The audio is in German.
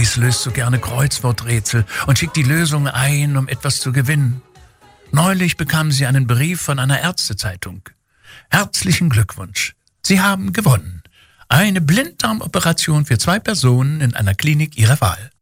Alice löst so gerne Kreuzworträtsel und schickt die Lösung ein, um etwas zu gewinnen. Neulich bekam sie einen Brief von einer Ärztezeitung. Herzlichen Glückwunsch. Sie haben gewonnen. Eine Blinddarmoperation für 2 Personen in einer Klinik Ihrer Wahl.